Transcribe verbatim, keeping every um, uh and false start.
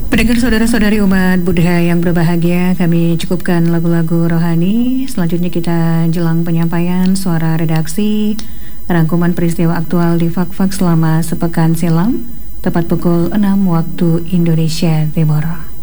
Pendengar saudara-saudari umat Buddha yang berbahagia, kami cukupkan lagu-lagu rohani. Selanjutnya kita jelang penyampaian suara redaksi, rangkuman peristiwa aktual di Fak-Fak selama sepekan silam, tepat pukul enam waktu Indonesia Timur.